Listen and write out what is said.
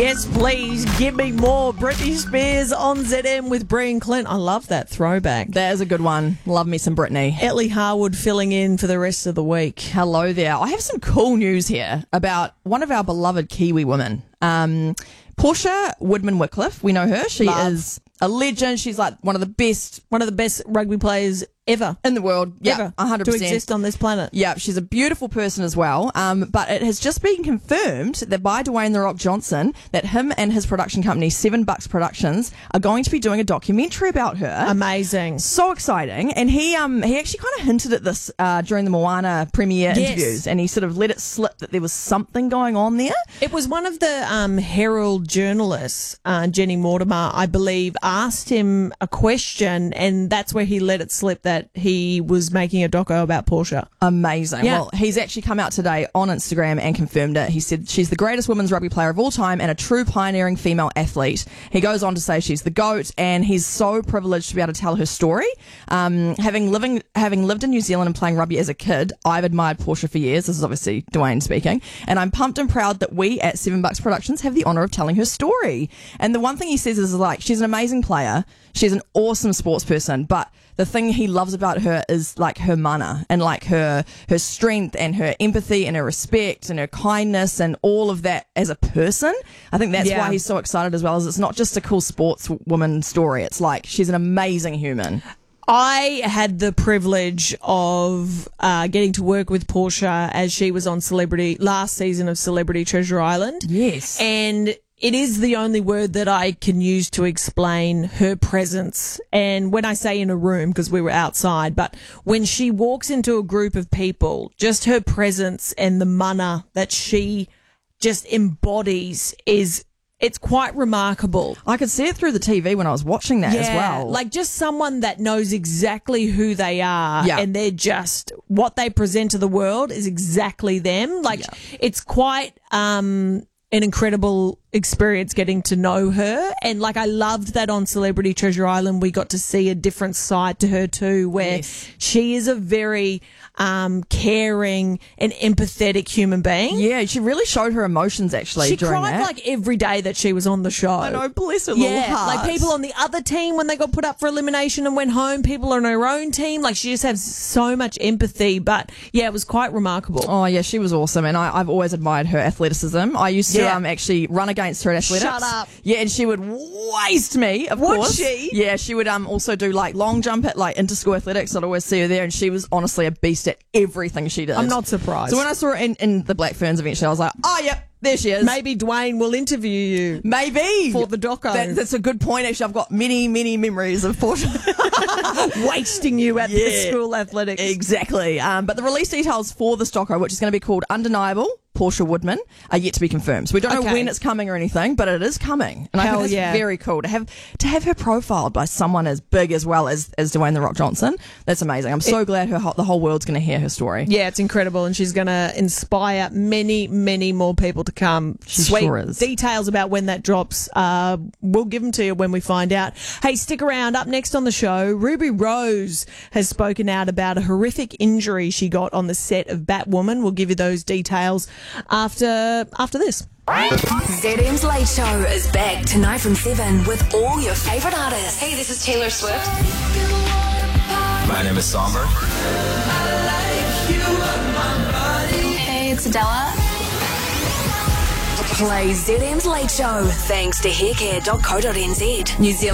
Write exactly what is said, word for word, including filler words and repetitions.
Yes, please, give me more. Britney Spears on Z M with Brie and Clint. I love that throwback. That is a good one. Love me some Britney. Ellie Harwood filling in for the rest of the week. Hello there. I have some cool news here about one of our beloved Kiwi women. Um, Portia Woodman-Wycliffe. We know her. She Love. is a legend. She's like one of the best One of the best rugby players ever. in the world. Yeah, ever. one hundred percent. To exist on this planet. Yeah, she's a beautiful person as well. Um, but it has just been confirmed that by Dwayne The Rock Johnson that him and his production company, Seven Bucks Productions, are going to be doing a documentary about her. Amazing. So exciting. And he um he actually kind of hinted at this uh, during the Moana premiere Yes. interviews, and he sort of let it slip that there was something going on there. It was one of the um, Herald journalists, uh, Jenny Mortimer, I believe, asked him a question, and that's where he let it slip that he was making a doco about Portia. Amazing. Yeah. Well, he's actually come out today on Instagram and confirmed it. He said she's the greatest women's rugby player of all time and a true pioneering female athlete. He goes on to say she's the GOAT, and he's so privileged to be able to tell her story. Um, having living having lived in New Zealand and playing rugby as a kid, I've admired Portia for years. This is obviously Dwayne speaking. And I'm pumped and proud that we at Seven Bucks Productions have the honour of telling her story. And the one thing he says is like, she's an amazing player. She's an awesome sports person, but the thing he loves about her is like her mana and like her her strength and her empathy and her respect and her kindness and all of that as a person. I think that's Yeah. why he's so excited as well, as it's not just a cool sportswoman story. It's like she's an amazing human. I had the privilege of uh, getting to work with Portia as she was on Celebrity last season of Celebrity Treasure Island. Yes. And it is the only word that I can use to explain her presence. And when I say in a room, because we were outside, but when she walks into a group of people, just her presence and the mana that she just embodies is, it's quite remarkable. I could see it through the T V when I was watching that as Yeah, well. like just someone that knows exactly who they are, Yeah. and they're just, what they present to the world is exactly them. Like, Yeah. it's quite um an incredible experience getting to know her. And like, I loved that on Celebrity Treasure Island we got to see a different side to her too, where Yes. she is a very um caring and empathetic human being. yeah, she really showed her emotions actually She during cried that. like every day that she was on the show. I know, bless her little Yeah, heart. like people on the other team when they got put up for elimination and went home, people on her own team, like she just has so much empathy. But yeah, it was quite remarkable. Oh yeah, she was awesome, and I, I've always admired her athleticism. I used to Yeah. um actually run against her at athletics. Shut up. Yeah, and she would waste me. Of Would course, she? Yeah, she would um also do like long jump at like inter-school athletics. I'd always see her there, and she was honestly a beast at everything she did. I'm not surprised. So when I saw her in, in the Black Ferns eventually, I was like, oh yep, there she is. Maybe Dwayne will interview you. Maybe For the doco. That, that's a good point. Actually, I've got many, many memories of Portia. Wasting you at the Yeah. school athletics. Exactly. Um, but the release details for the doco, which is going to be called Undeniable Portia Woodman, are yet to be confirmed. So we don't know Okay. when it's coming or anything, but it is coming. And I Hell think it's yeah. very cool to have to have her profiled by someone as big as well as, as Dwayne The Rock Johnson. That's amazing. I'm so glad her ho- the whole world's going to hear her story. Yeah, it's incredible, and she's going to inspire many, many more people to come. She Sweet sure is. details about when that drops, uh, we'll give them to you when we find out. Hey, stick around. Up next on the show, Ruby Rose has spoken out about a horrific injury she got on the set of Batwoman. We'll give you those details after after this. Z M's Late Show is back tonight from seven with all your favourite artists. Hey, this is Taylor Swift. My name is Somber. Hey, it's Adele. Play Z M's Late Show thanks to haircare dot co dot n z. New Zealand